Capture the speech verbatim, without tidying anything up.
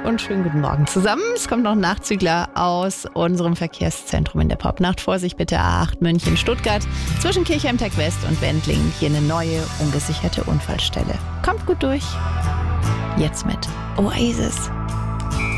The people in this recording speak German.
und schönen guten Morgen zusammen. Es kommt noch ein Nachzügler aus unserem Verkehrszentrum in der Popnacht. Vorsicht bitte A acht München, Stuttgart. Zwischen Kirchheim-Tech West und Wendling hier eine neue, ungesicherte Unfallstelle. Kommt gut durch. Jetzt mit Oasis.